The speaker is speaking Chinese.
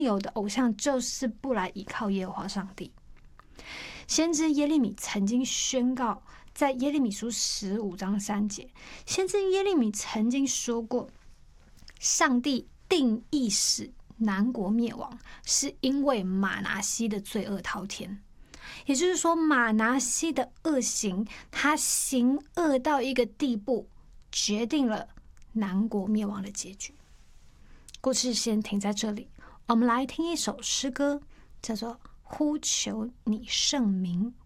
有的偶像就是不来依靠耶和华上帝。先知耶利米曾经宣告，在耶利米书15章3节，先知耶利米曾经说过，上帝定义使南国灭亡，是因为玛拿西的罪恶滔天。也就是说，玛拿西的恶行，他行恶到一个地步，决定了南国灭亡的结局。故事先停在这里，我们来听一首诗歌，叫做《呼求你圣名》。